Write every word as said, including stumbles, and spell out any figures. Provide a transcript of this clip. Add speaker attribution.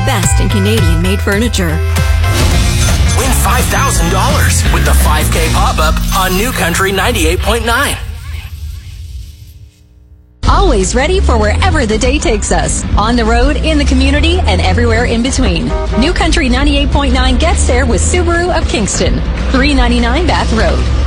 Speaker 1: best in Canadian-made furniture.
Speaker 2: Win five thousand dollars with the five K pop-up on New Country ninety-eight point nine.
Speaker 3: Always ready for wherever the day takes us. On the road, in the community, and everywhere in between. New Country ninety-eight point nine gets there with Subaru of Kingston. three ninety-nine Bath Road.